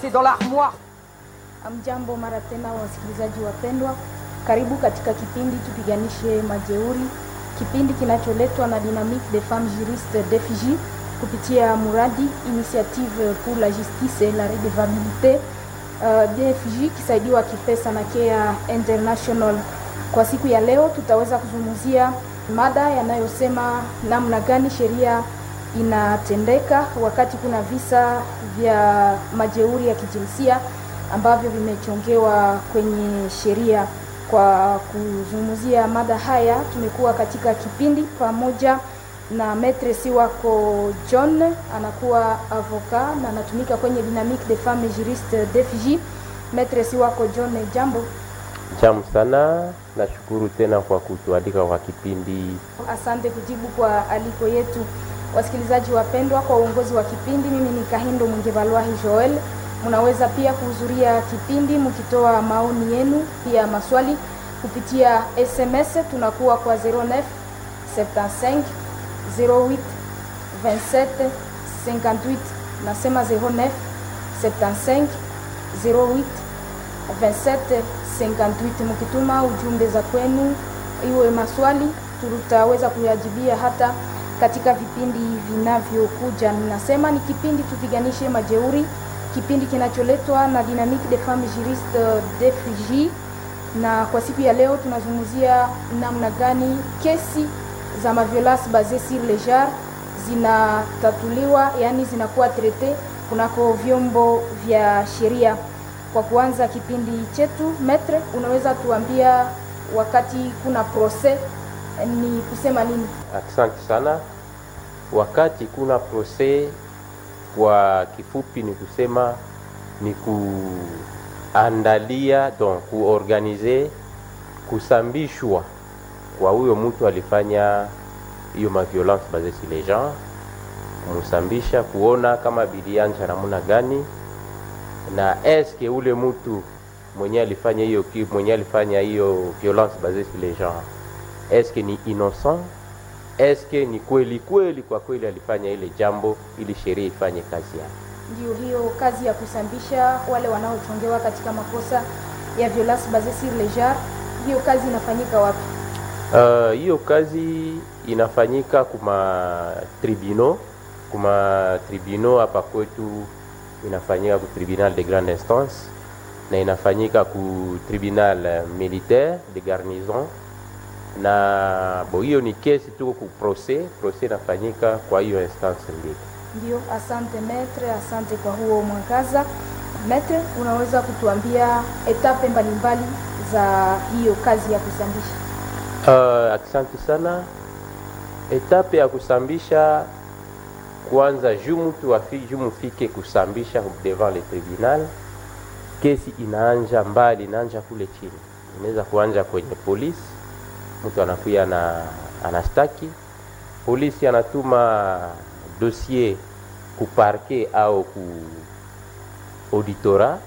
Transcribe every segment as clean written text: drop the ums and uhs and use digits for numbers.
c'est dans l'armoire. Amjambo mara tena wasikilizaji wapendwa, karibu katika kipindi tupiganishe majeuri, kipindi kinacholetwa na Dynamique des Femmes Juristes DFJ kupitia muradi Initiative pour la Justice et la Redevabilité DFJ kisaidiwa kipesa na Care International. Kwa siku ya leo tutaweza kuzungumzia mada yanayosema namna gani sheria inatendeka wakati kuna visa vya majeuri ya kijinsia ambavyo vimechongewa kwenye sheria. Kwa kuzungumzia mada haya tumekuwa katika kipindi pamoja na Maître Siwako John, anakuwa avoka na anatumika kwenye Dynamique des Femmes Juristes DFJ. Maître Siwako John, jambo. Jambo sana, nashukuru tena kwa kutualika kwa kipindi. Asante kujibu kwa aliko yetu. Wasikilizaji wapendwa, kwa uongozi wa kipindi mimi ni Kahindo Mungevalwahi Joel. Mnaweza pia kuhudhuria kipindi mkitoa maoni yenu, pia maswali kupitia SMS. Tunakuwa kwa 09 75 08 27 58. Nasema 09 75 08 27 58. Mkituma ujumbe za kwenu, iwe maswali, tutaweza kuyajibia hata katika vipindi vinavyokuja. Ninasema ni kipindi tupiganishe majeuri, kipindi kinacholetwa na Dynamique des Femmes Juristes DFJ, na kwa siku ya leo tunazungumzia namna gani kesi za violence basée sur le genre zinatatuliwa, yani zinakuwa traité kunako vyombo vya sheria. Kwa kuanza kipindi chetu, Maître, unaweza tuambia wakati kuna procès ni kusema nini? Asante sana. Wakati kuna procès kwa kifupi ni kusema ni kuandalia, donc kuorganize kusambishwa kwa huyo mtu alifanya hiyo violence basée sur le genre, kumsambisha kuona kama bilianja namna gani, na eske ule mtu mwenye alifanya hiyo violence basée sur le genre eske ni innocent, eske ni kweli kwa kweli alifanya ile jambo ili sheria ifanye kazi yake. Ndio hiyo kazi ya kusambisha wale wanaochongewa katika makosa ya violence basée sur le genre. Hiyo kazi inafanyika wapi? Hiyo kazi inafanyika kuma tribunal hapa kwetu, inafanyika ku tribunal de grande instance na inafanyika ku tribunal militaire de garnison, na hiyo ni kesi tu ku procès inafanyika kwa hiyo instance mbili. Ndio, asante Maître, asante kwa huo mwangaza. Maître, unaweza kutuambia etape mbalimbali za hiyo kazi ya kusambisha? Asante sana. Etape ya kusambisha, kwanza mufike kusambisha devant le tribunal, kesi inaanja mbali, inaanja kule chini. Inaweza kuanja kwenye polisi, mtu anakuya na anastaki, polisi anatuma dossier ku parquet au ku auditorat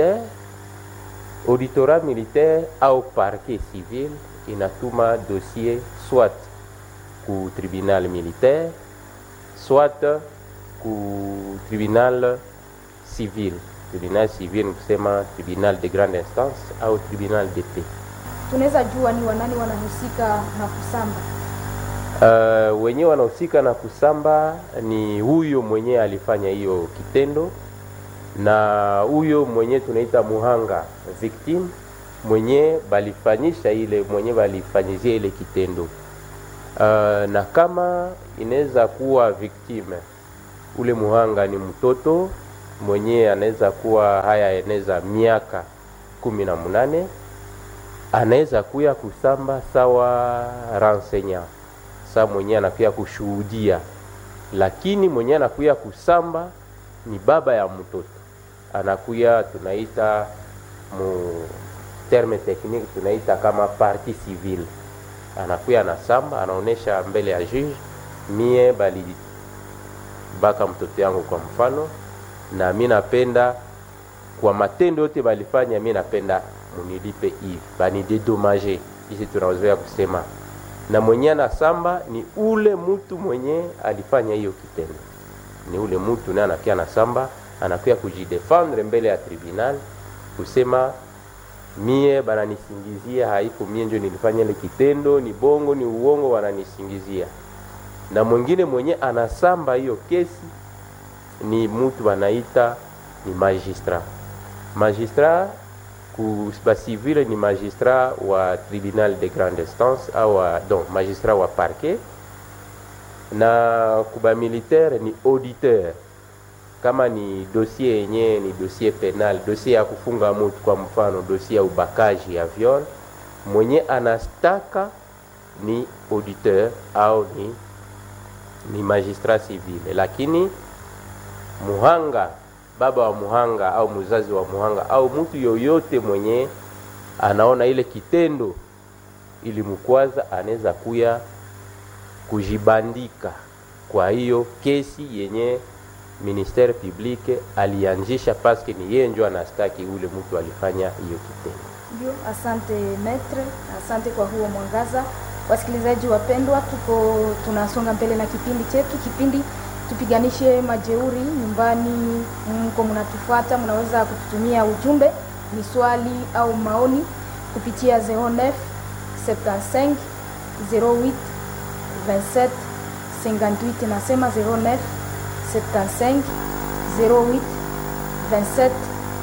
militaire au parquet civil inatuma dossier soit ku tribunal militaire soit ku tribunal civil. Tribunal civil ni kusema tribunal de grande instance au tribunal de paix. Tunaweza jua ni wanani wanahusika na kusamba? Wenye wanahusika na kusamba ni huyo mwenye alifanya hiyo kitendo, na huyo mwenye tunaita muhanga, victim, mwenye balifanyisha ile, mwenye balifanyizia ile kitendo. Na kama inaweza kuwa victime, ule muhanga ni mtoto mwenye anaweza kuwa eneza miaka 18, anaweza kuya kusamba sawa renseignant, sawa mwenye anakuya kushuhudia, lakini mwenye anakuya kusamba ni baba ya mtoto. Anakuya, tunaita mu terme technique tunaita kama partie civile. Anakuya na samba, anaonesha mbele ya juge, mie bali baka mtoto yangu kwa mfano, na mimi napenda kwa matendo yote balifanya, mimi napenda munilipe hivi, bani dédommager. Hizi tunazoea kusema, na mwenye na samba ni ule mtu mwenye alifanya hiyo kitendo, ni ule mtu naye anakia na samba anakuya kujidefendre mbele ya tribunal kusema mie bananisingizia, haiko mie ndio nilifanya ile kitendo, ni bongo, ni uongo, wananisingizia. Na mwingine mwenye anasamba hiyo kesi ni mtu wanaita ni magistrat. Magistrat ku civile ni magistrat wa tribunal de grande instance au donc magistrat wa parquet, na kuba militaire ni auditeur. Kama ni dossier yenye ni dossier penal, dossier ya kufunga mtu, kwa mfano dossier ya ubakaji ya viol, mwenye anastaka ni auditeur au ni magistrat civile. Lakini muhanga, baba wa muhanga au mzazi wa muhanga au mtu yoyote mwenye anaona ile kitendo ilimkwaza, anaweza kuya kujibandika kwa hiyo kesi yenye ministère public alianzisha, paske ni yeye ndio anastaki ule mtu alifanya hiyo kitendo. Ndio, asante maître, asante kwa huo mwangaza. Wasikilizaji wapendwa, tunasonga mbele na kipindi chetu, kipindi tupiganishe majeuri nyumbani. Mko mnatufuata, mnaweza kututumia ujumbe, ni swali au maoni kupitia 09 75 08 27 58. Nasema 09 75 08 27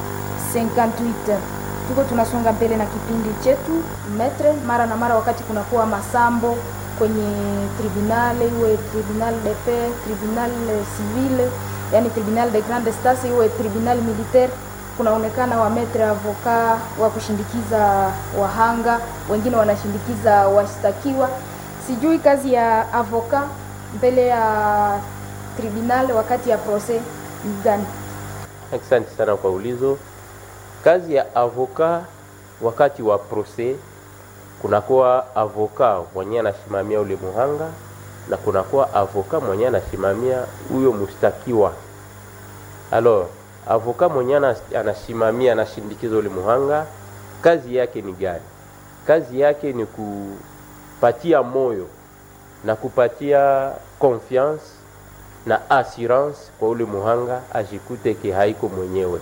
58. Tuko tunasonga mbele na kipindi chetu metre. Mara na mara wakati kunakuwa masambo kwenye tribunale, iwe tribunal de paix, tribunal civile, yani tribunal de grande instance, iwe tribunal militaire, kunaonekana wa metre avoka wa kushindikiza wahanga, wengine wanashindikiza washtakiwa. Sijui kazi ya avoka mbele ya tribunal wakati ya procès ni gani? Asante sana kwa ulizo. Kazi ya avoka wakati wa procès, kunakuwa avoka mwenye anasimamia ule muhanga na kunakuwa avoka mwenye anasimamia huyo mustakiwa. Alors, avoka mwenye anasimamia anashindikiza ule muhanga, kazi yake ni gani? Kazi yake ni kupatia moyo na kupatia confiance na assurance kwa ule muhanga ajikute ke haiko mwenyewe.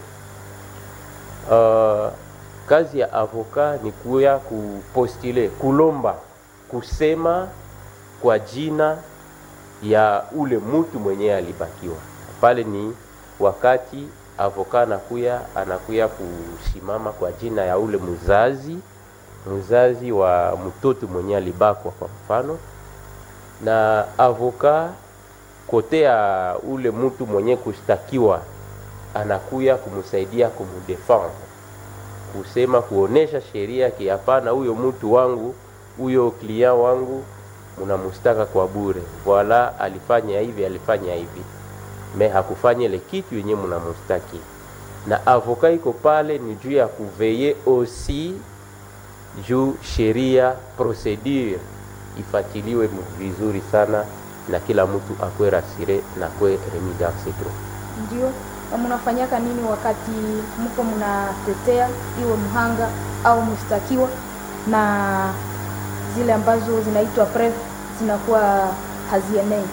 Kazi ya avoka ni kuya kupostile, kulomba, kusema kwa jina ya ule mtu mwenyewe alibakiwa. Pale ni wakati avoka anakuya kusimama kwa jina ya ule mzazi wa mtoto mwenyewe alibakwa kwa mfano, na avoka kote ya ule mtu mwenye kushtakiwa anakuya kumsaidia kumudefendre, kusema kuonesha sheria ki hapana, huyo mtu wangu, huyo client wangu mnamustaka kwa bure, wala alifanya hivi me hakufanya ile kitu yenye mnamustaki. Na avoka iko pale ni juu ya kuveye aussi juu sheria procedure ifatiliwe vizuri sana na kila mtu akwe rasire na kwe remis dans ses droits. Ndio, mnafanyaka nini wakati mko mnatetea iwe mhanga au mshtakiwa na zile ambazo zinaitwa preuve zinakuwa hazienei?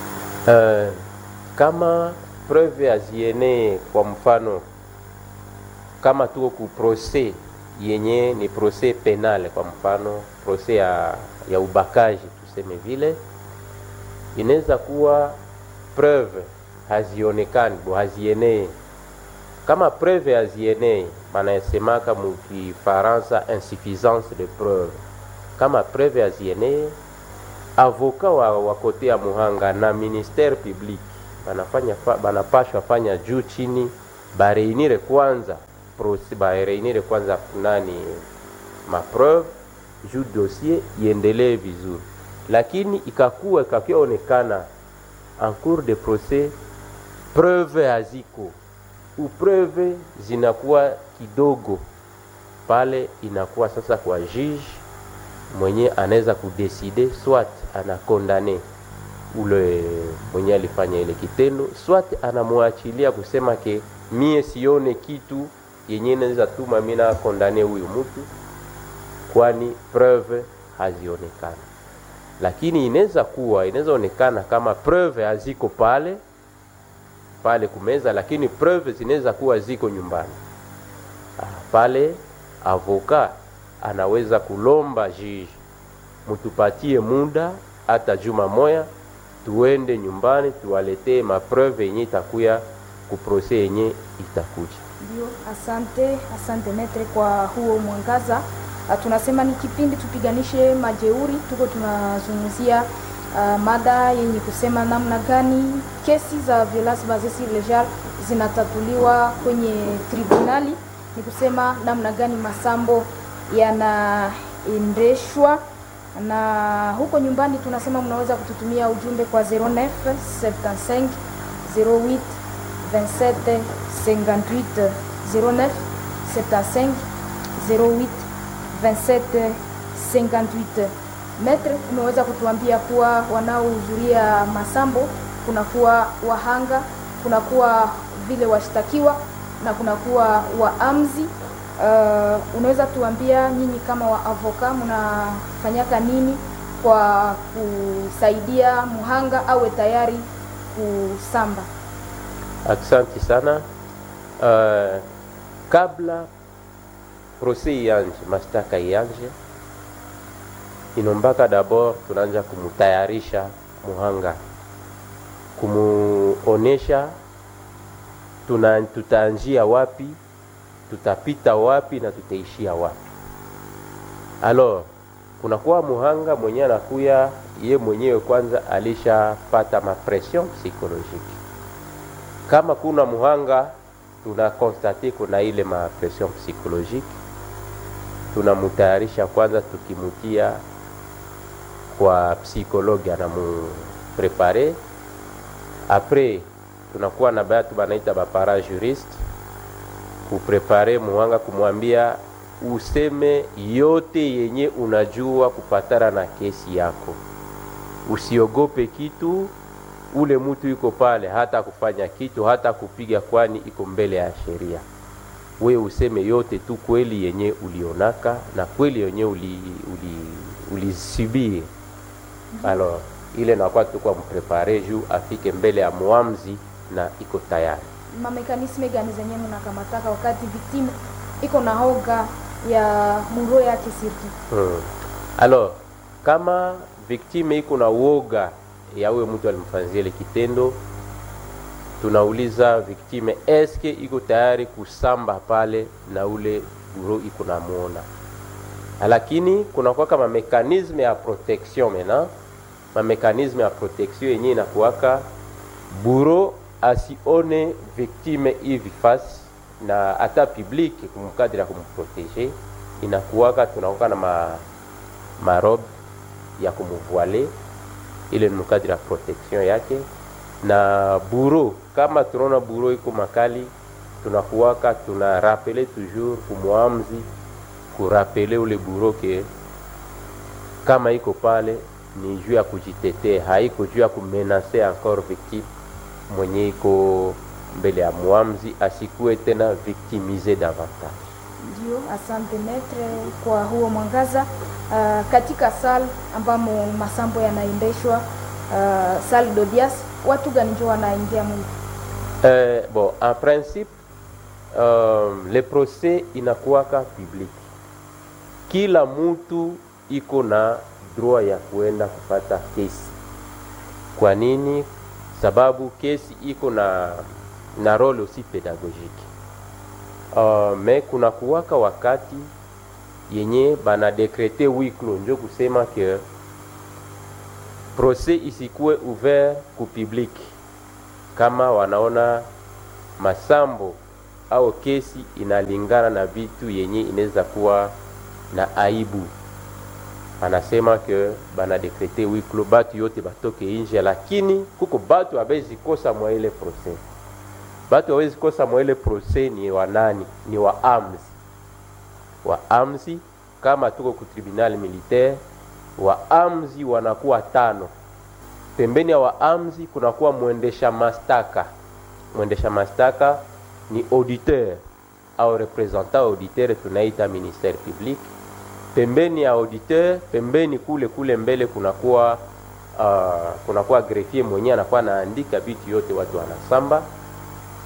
Kama preuve hazienei, kwa mfano kama tuko ku procès yenye ni procès penal, kwa mfano procès ya ubakaji tuseme vile, inaweza kuwa preuve hazionekani, hazienei. Kama preuve hazienei, maana yasemaka mu Kifaransa insuffisance de preuve. Kama preuve hazienei, avoka wa kote ya muhanga na ministère public banapashwa fanya juu chini, bareinire kwanza ma preuve juu dossier iendelee vizuri. Lakini ikakionekana en cours de procès preuve haziko u preuve zinakuwa kidogo, pale inakuwa sasa kwa juge mwenye anaweza kudeside soit anakondane ule mwenye alifanya ile kitendo, soit anamwachilia kusema ke mie sione kitu yenye naweza tuma mimi na kondane huyu mtu, kwani preuve hazionekana. Lakini inaweza onekana kama preuve haziko pale, pale kumeza, lakini preuve zinaweza kuwa ziko nyumbani. Pale avoka anaweza kulomba juge, mutupatie muda hata juma moya, tuende nyumbani tuwaletee mapreuve yenye itakuya kuprose yenye itakuja. Ndio, asante metre kwa huo mwangaza. Tunasema ni kipindi tupiganishe majeuri, tuko tunazungumzia mada yenye kusema namna gani kesi za violence basée sur le genre zinatatuliwa kwenye tribunali, ni kusema namna gani masambo yanaendeshwa. Na huko nyumbani tunasema mnaweza kututumia ujumbe kwa 09 75 08 27 58 09 75 08 27 58. Metre, umeweza kutuambia kuwa wanaohudhuria masambo kunakuwa wahanga, kunakuwa vile washtakiwa na kunakuwa waamzi. Unaweza tuambia nyinyi kama wa avoka mnafanyaka nini kwa kusaidia muhanga awe tayari kusamba? Asante sana. Kabla procès ianje, mashtaka ianje, inombaka d'abord tunaanza kumutayarisha muhanga, kumuonesha tutaanjia wapi, tutapita wapi na tutaishia wapi. Alors kunakuwa muhanga mwenye anakuya ye mwenyewe kwanza alishapata mapression psychologique. Kama kuna muhanga tunakonstate kuna ile mapression psychologique, tunamutayarisha kwanza tukimutia kwa psychologue anamuprepare. Après tunakuwa na batu banaita ba parajuriste kuprepare muhanga, kumwambia useme yote yenye unajua kupatana na kesi yako, usiogope kitu. Ule mtu yuko pale hata kufanya kitu, hata kupiga, kwani iko mbele ya sheria. We useme yote tu kweli yenye ulionaka na kweli yenye ulisibie. Alors ile nakuwa tukwa mprepare juu afike mbele ya muamzi na iko tayari. Mamekanisme gani zenye mnakamataka wakati victime iko na hoga ya muro yake sirki? Alors kama victime iko na woga ya uwe mtu alimfanyia ile kitendo, tunauliza victime eske iko tayari kusamba pale na ule buro iko na muona. Lakini kuna kwa kama mekanisme ya protection mena, mekanisme ya protection yenye inakuwaka buro asione victime hivi fasi na hata public kumkadira kumproteger, inakuwaka tunakuwa na marobe ya kumvoile ile ni mkadira protection yake. Na buro kama tunaona buro iko makali, tunakuwaka tuna rappeler toujours kumwamzi, kurapele ule buro ke kama iko pale ni juu ya kujitetea, haiko juu ya kumenacer encore victime mwenye iko mbele ya muamzi, asikuwe tena victimize davantage. Ndio, asante metre kwa huo mwangaza. Katika salle ambamo masambo yanaendeshwa, salle d'audience, watu gani ndio wanaingia mwingi? Bon, en principe le procès inakuwaka public. Kila mtu iko na droit ya kuenda kupata kesi. Kwa nini? Sababu kesi iko na role aussi pédagogique. Mais kuna kuwaka wakati yenye bana décréter huis clos, ndio kusema que procès isikuwe ouvert ku public. Kama wanaona masambo au kesi inalingana na vitu yenye inaweza kuwa na aibu, anasema ke bana décréter huis clos, batu yote batoke nje. Lakini kuko batu abezi kosa mwa ile procès. Batu hawezi kosa mwa ile procès ni wanani? Ni waamzi. Waamzi kama tuko ku tribunal militaire, waamzi wanakuwa 5. Pembeni ya waamzi kunakuwa mwendesha mastaka. Mwendesha mastaka ni auditeur au representant auditeur, tunaita ministère public. Pembeni ya auditeur, pembeni kule mbele kunakuwa greffier mwenye anakuwa anaandika vitu yote watu wanasamba.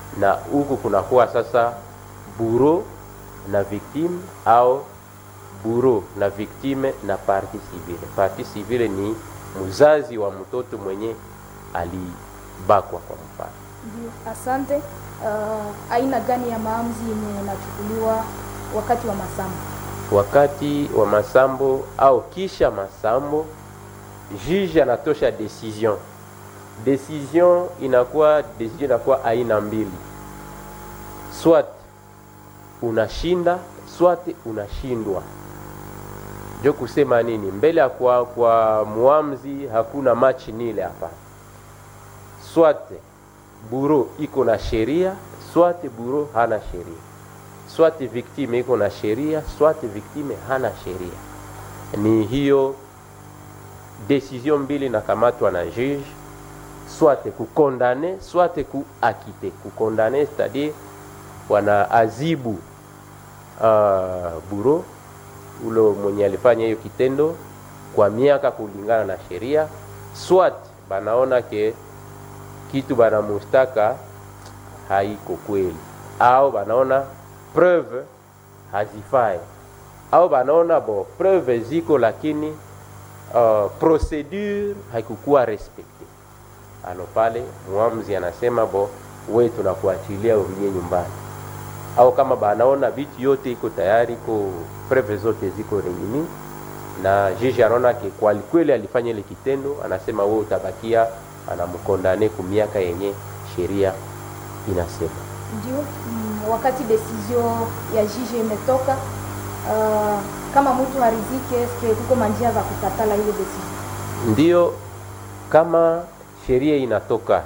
na huku kunakuwa sasa bourreau na victime au bourreau na victime na partie civile. Partie civile ni mzazi wa mtoto mwenye alibakwa kwa mfano. Ndio, asante. Aina gani ya maamuzi yenye inachukuliwa wakati wa masambo? Wakati wa masambo au kisha masambo, juge anatosha decision. Decision inakuwa aina mbili, soit unashinda soit unashindwa. Ndio kusema nini? Mbele ya kwa muamzi hakuna match nile hapa. Soit bourreau iko na sheria, soit bourreau hana sheria. Soit victime iko na sheria, soit victime hana sheria. Ni hiyo decision mbili nakamatwa na juge, soit kukondane, soit kuakite. Kukondane c'est-à-dire wana azibu bourreau ulo mwenye alifanya hiyo kitendo kwa miaka kulingana na sheria, soit banaona ke kitu banamustaka haiko kweli, au banaona preuve hazifai, au banaona preuve ziko lakini procedure haikukuwa respecte. Ano pale muamzi anasema we tunakuachilia urudie nyumbani. Au kama banaona vitu yote iko tayari, iko preuve zote ziko reuni, na juge anaona ke kwa kweli alifanya ile kitendo, anasema wewe utabakia, anamkondane kwa miaka yenye sheria inasema. Ndio, wakati decision ya juge imetoka, kama mtu harizike, eske kuko manjia za kukatala ile decision? Ndio, kama sheria inatoka,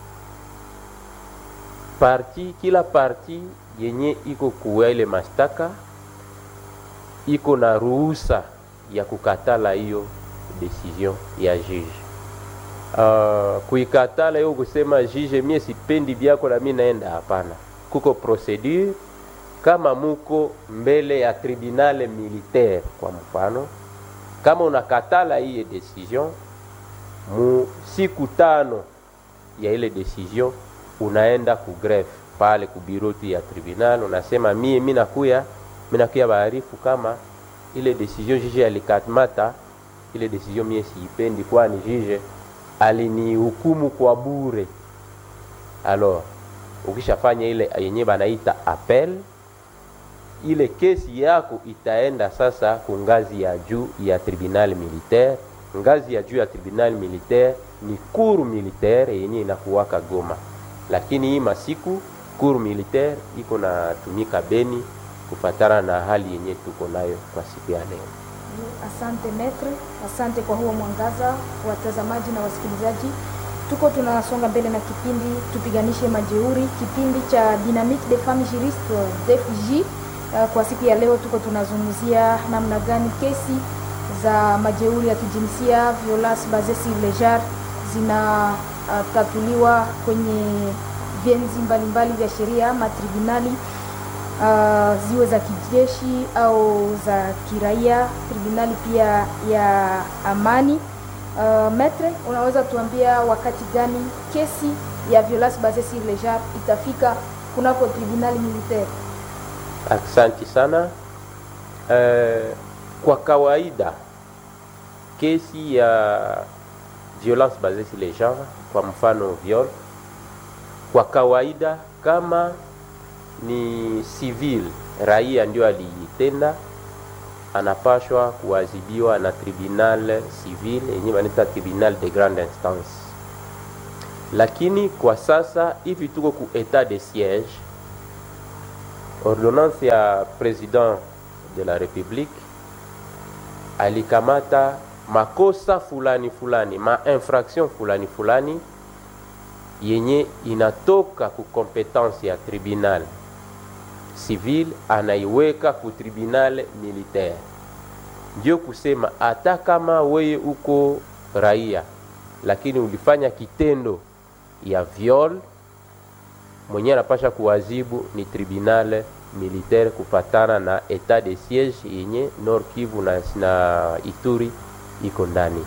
kila parti yenye iko kuwa ile mashtaka iko na ruhusa ya kukatala hiyo decision ya juge. Kuikatala hiyo kusema juge mie sipendi byako na mimi naenda, hapana. Kuko procedure. Kama muko mbele ya tribunal militaire kwa mfano, kama unakatala hiyo decision, mu siku 5 ya ile decision unaenda ku greffe pale ku bureau ya tribunal, unasema mimi nakuya baarifu kama ile decision juge alikamata, ile decision mimi siipendi, kwani juge alini hukumu kwa bure. Alors ukishafanya ile yenye banaita appel, ile kesi yako itaenda sasa ku ngazi ya juu ya tribunal militaire. Ngazi ya juu ya tribunal militaire ni cour militaire yenye inakuwaka Goma, lakini hii masiku cour militaire iko na tumika Beni kufatana na hali yenye tuko nayo kwa siku ya leo. Asante maître, asante kwa huo mwangaza. Watazamaji na wasikilizaji, tuko tunasonga mbele na kipindi Tupiganishe Majeuri, kipindi cha Dynamique des Femmes Juristes DFJ. Kwa siku ya leo tuko tunazungumzia namna gani kesi za majeuri ya kijinsia, violence basée sur le genre, zinatatuliwa kwenye vienzi mbalimbali vya sheria, matribunali, ziwe za kijeshi au za kiraia, tribunali pia ya amani. Maître, unaweza tuambia wakati gani kesi ya violence basée sur le genre itafika kunako tribunali militaire? Asante sana. Kwa kawaida kesi ya violence basée sur le genre, kwa mfano viol, kwa kawaida kama ni civil, raia ndio aliitenda, anapashwa kuadhibiwa na tribunal civil yenye wanaita tribunal de grande instance. Lakini kwa sasa hivi tuko ku etat de siège, ordonnance ya president de la republique alikamata makosa fulani fulani, ma infraction fulani fulani yenye inatoka ku competence ya tribunal civil, anaiweka ku tribunal militaire. Ndio kusema hata kama wewe uko raia lakini ulifanya kitendo ya viol, mwenye anapasha kuwazibu ni tribunal militaire kufatana na etat de siège yenye Nord Kivu na Ituri iko ndani.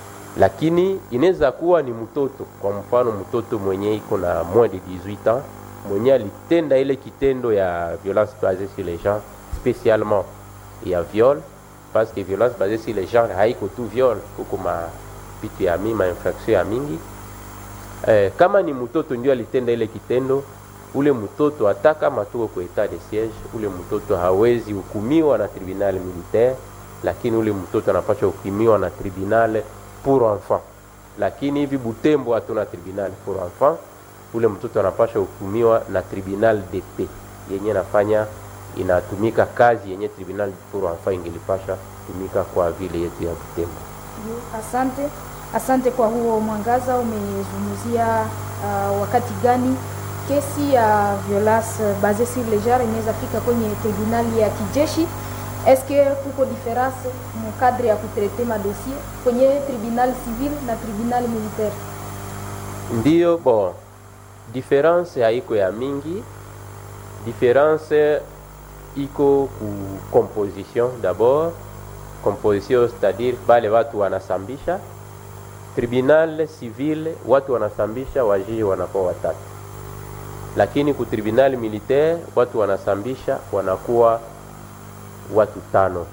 Lakini inaweza kuwa ni mtoto, kwa mfano mtoto mwenye iko na moins de 18 ans mwenye alitenda ile kitendo ya violence basée sur les genres, spécialement ya viol, parce que violence basée sur les genres haiko tu viol, kuko vitu ya mingi, infraction ya mingi. Kama ni mtoto ndio alitenda ile kitendo, ule mtoto hata kama tuko kwa etat de siege, ule mtoto hawezi hukumiwa na tribunal militaire, lakini ule mtoto anapaswa hukumiwa na tribunal pour enfants. Lakini hivi Butembo hatuna tribunal pour enfants, ule mtoto anapaswa hukumiwa na tribunal de paix yenye nafanya inatumika kazi yenye tribunal pour enfants ingelipasha tumika kwa vile yetu ya Butembo. Asante kwa huo mwangaza. Umezungumzia wakati gani kesi ya violence basée sur les genres inaweza fika kwenye tribunali ya kijeshi. Est-ce que kuko difference mu cadre ya kutraiter ma dossier kwenye tribunal civil na tribunal militaire? Ndiyo, bon, difference haiko ya mingi. Difference iko ku composition d'abord. Composition c'est-à-dire bale watu wanasambisha. Tribunal civil watu wanasambisha, wajiji wanakuwa watatu. Lakini ku tribunal militaire watu wanasambisha wanakuwa watu 5.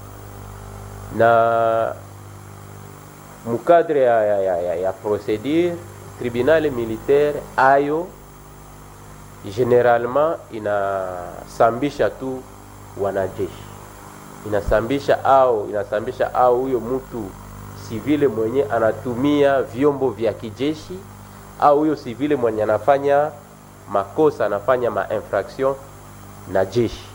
Na mukadre ya procédure, tribunal militaire ayo generalement inasambisha tu wanajeshi. Inasambisha au huyo mtu civile mwenye anatumia vyombo vya kijeshi, au huyo civile mwenye anafanya makosa, anafanya infraction na jeshi.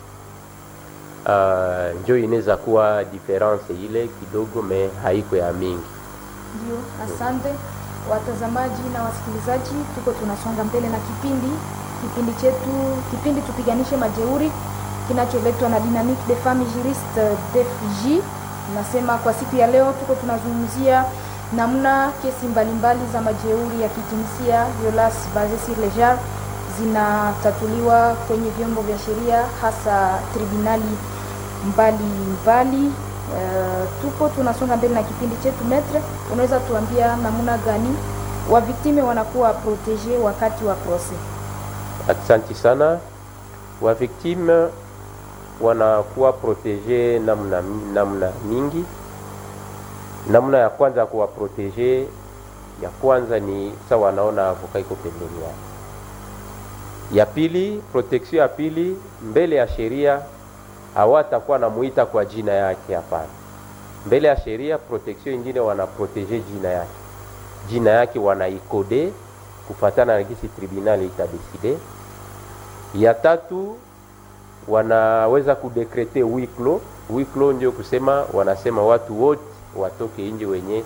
Ndio inaweza kuwa difference ile kidogo, me haiko ya mingi. Ndio, asante watazamaji na wasikilizaji, tuko tunasonga mbele na kipindi tupiganishe majeuri kinacholetwa na Dynamique des Femmes Juristes DFJ. Nasema kwa siku ya leo tuko tunazungumzia namna kesi mbalimbali za majeuri ya kijinsia, violence basée sur les genres, zinatatuliwa kwenye vyombo vya sheria, hasa tribunali mbalimbali. Tuko tunasonga mbele na kipindi chetu. Maître, unaweza tuambia namna gani wa victime wanakuwa protege wakati wa procès? Asante sana. Wa victime wanakuwa protege namna mingi. Namna ya kwanza kuwa protege ya kwanza ni sawa wanaona avocat iko pembeni yao. Ya pili, protection ya pili, mbele ya sheria hawatakuwa namuita kwa jina yake, hapana. Mbele ya sheria protection nyingine wanaprotege jina yake. Jina yake wanaikode kufatana na kisi tribunal itadecide. Ya tatu, wanaweza kudekrete huis clos. Huis clos ndio kusema wanasema watu wote watoke nje wenye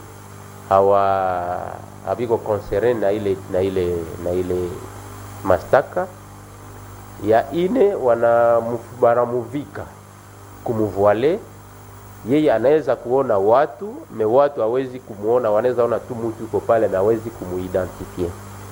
habiko concerne na ile mastaka. Ya ine, wanamuvika kumuvoile. Yeye anaweza kuona watu, me watu hawezi kumuona, wanaweza ona tu mtu yuko pale na hawezi kumuidentifie.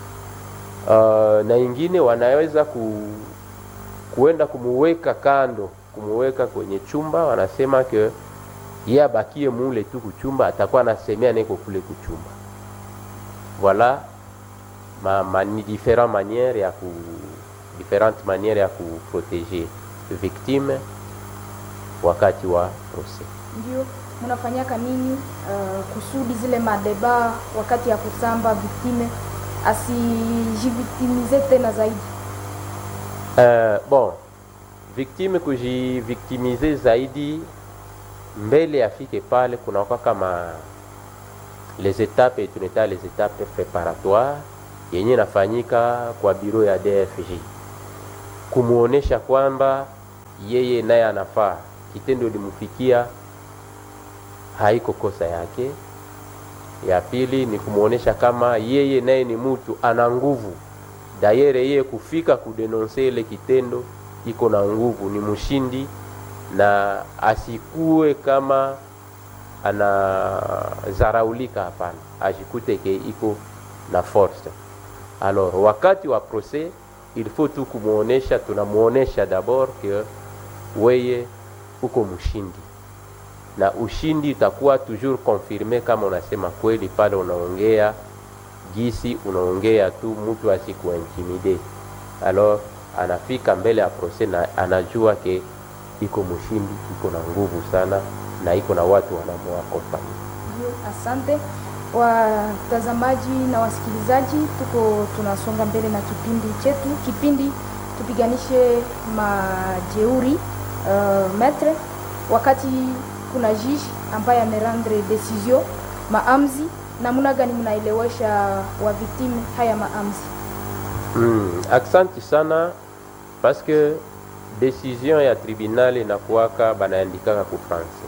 Na ingine wanaweza kuenda kumuweka kando, kumuweka kwenye chumba. Wanasema ke yeye bakie mule tu kuchumba, atakuwa anasemea neko kule kuchumba. Voilà ni différentes manières ya kuproteger victime wakati wa procès. Ndio, mnafanyaka nini kusudi zile madeba wakati ya kusamba victime asijivictimize tena zaidi? Bon, victime kujivictimize zaidi mbele afike pale, kuna kama les étapes, tunaita les étapes préparatoires yenye nafanyika kwa bureau ya DFJ, kumuonesha kwamba yeye naye anafaa, kitendo limufikia haiko kosa yake. Ya pili ni kumuonesha kama yeye naye ni mtu ana nguvu, dayere yeye kufika kudenonse ile kitendo iko na nguvu, ni mshindi, na asikue kama anazaraulika, hapana, ajikute ke iko na force. Alors wakati wa procès il faut tu kumuonesha, tunamuonesha d'abord que weye uko mshindi, na ushindi utakuwa toujours confirmé kama unasema kweli pale unaongea gisi unaongea tu, mtu asikuintimide. alors anafika mbele ya procès na anajua ke iko mshindi, iko na nguvu sana na iko na watu wanamuakompanya. Asante watazamaji na wasikilizaji, tuko tunasonga mbele na kipindi chetu, kipindi tupiganishe majeuri maître. Wakati kuna juge ambaye amerendre decision maamzi, namna gani mnaelewesha wa victime haya maamzi? Aksanti sana, parce que decision ya tribunal inakuwaka banaandikaka ku France.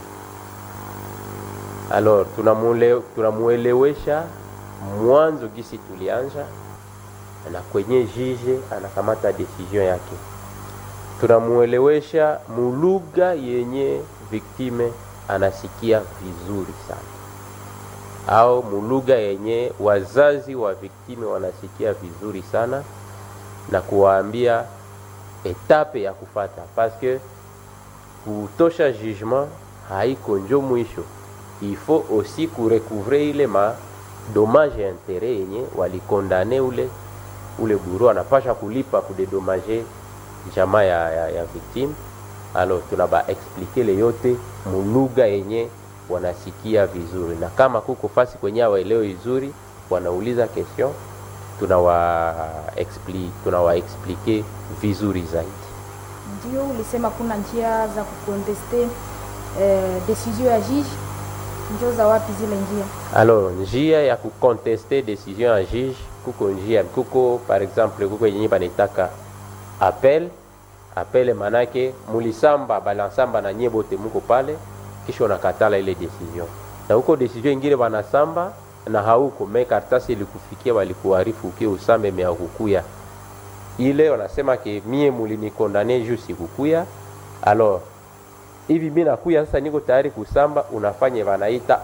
Alors tunamuelewesha mwanzo gisi tulianja na kwenye juge anakamata decision yake, tunamuelewesha mulugha yenye victime anasikia vizuri sana, au mulugha yenye wazazi wa victime wanasikia vizuri sana, na kuwaambia etape ya kufata, parce que kutosha jugement haiko njo mwisho. Il faut aussi kurecouvrer ile ma dommage et intérêt yenye walikondane ule bureau anapasha kulipa kudedommage jamaa ya victime. Alors tunaba expliquer le yote mulugha yenye wanasikia vizuri, na kama kuko fasi kwenye waelewe vizuri wanauliza question, tunawa expliquer vizuri zaidi. Ndio ulisema kuna njia za kucontester decision ya juge, njoo za wapi zile njia? Alors njia ya kucontester decision ya juge kuko njia, kuko par exemple kuko yenye banetaka appel manake mulisamba balansamba na nyebote muko pale, kisha unakatala ile decision, na huko decision ingine banasamba na hauko mekartasi ilikufikia walikuarifu uke usambe meakukuya ile, wanasema ke mie mulinikondane juu sikukuya. Alors hivi mimi nakuya sasa, niko tayari kusamba, unafanya wanaita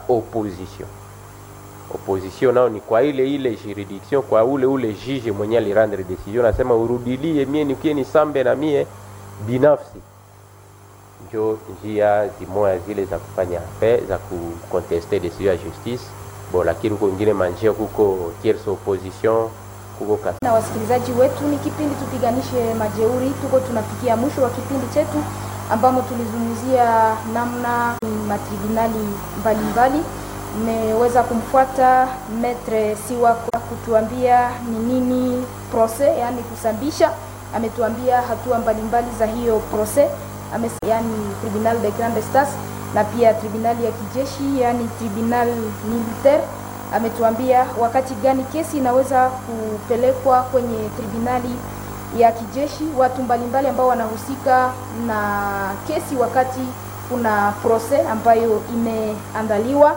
opposition nao ni kwa ile juridiction, kwa ule juge mwenye alirendre decision, nasema urudilie mie nikie ni sambe na mie binafsi. Njo njia zimoya zile za kufanya za kucontester decision ya justice. Bon, lakini huko ingine manjia kuko tierce opposition kuko na wasikilizaji wetu, ni kipindi tupiganishe majeuri. Tuko tunafikia mwisho wa kipindi chetu ambamo tulizungumzia namna matribunali mbalimbali. Mmeweza kumfuata Maître Siwakwa kutuambia ni nini procès, yani kusambisha. Ametuambia hatua mbalimbali za hiyo procès, yani tribunal de grande instance na pia tribunali ya kijeshi, yani tribunal militaire. Ametuambia wakati gani kesi inaweza kupelekwa kwenye tribunali ya kijeshi, watu mbalimbali ambao wanahusika na kesi wakati kuna procès ambayo imeandaliwa.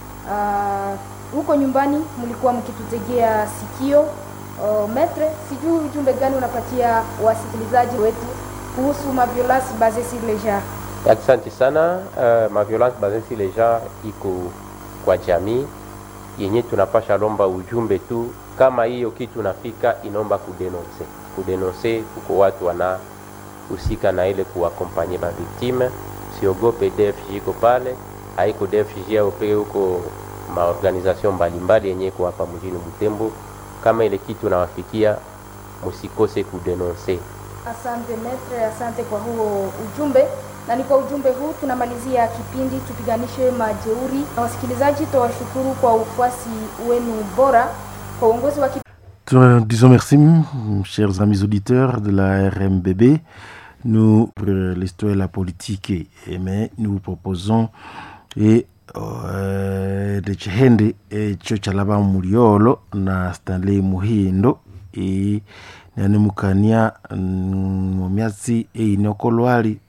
Huko nyumbani mlikuwa mkitutegea sikio. Maître, sijui ujumbe gani unapatia wasikilizaji wetu kuhusu ma violence basée sur le genre? Asante sana. Ma violence basée sur le genre iko kwa jamii yenye tunapasha lomba ujumbe tu, kama hiyo kitu nafika inomba kudenonse kuko watu wana usika na ile kuakompanye ba victime. Siogope, DFJ iko pale, haiko DFJ au peke huko maorganization mbalimbali yenye kwa hapa mjini Butembo. Kama ile kitu nawafikia, musikose kudenonse. Asante Maître, asante kwa huo ujumbe. Na ni kwa ujumbe huu tunamalizia kipindi tupiganishe majeuri. Na wasikilizaji, tuwashukuru kwa ufuasi wenu bora kwa uongozi wa Disons merci, chers amis auditeurs de la RMBB. Nous, pour l'histoire et la politique, mais nous vous proposons de chihende chochalaba muriolo na Stanley Muhindo nane mukania mu myatsi inokolwali